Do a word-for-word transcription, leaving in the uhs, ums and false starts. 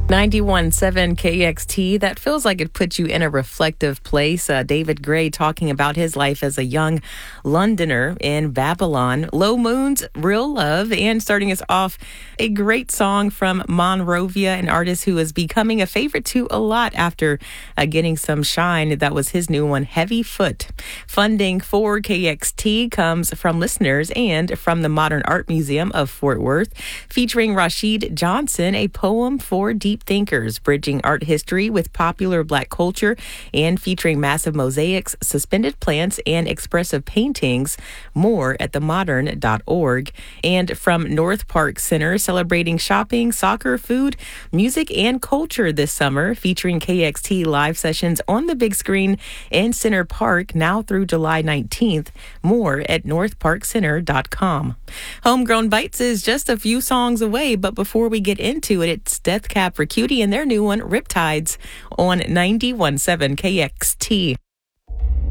ninety-one point seven K X T, that feels like it puts you in a reflective place. Uh, David Gray talking about his life as a young Londoner in Babylon. Low Moon's Real Love, and starting us off, a great song from Monrovia, an artist who is becoming a favorite to a lot after uh, getting some shine. That was his new one, Heavy Foot. Funding for K X T comes from listeners and from the Modern Art Museum of Fort Worth, featuring Rashid Johnson, a poem for deep thinkers, bridging art history with popular Black culture and featuring massive mosaics, suspended plants, and expressive paintings. More at the modern dot org. And from North Park Center, celebrating shopping, soccer, food, music, and culture this summer, featuring K X T live sessions on the big screen in Center Park now through July nineteenth. More at north park center dot com. Homegrown Bites is just a few songs away, but before we get into it, it's Death Cab for Cutie and their new one, Riptides, on ninety-one point seven K X T.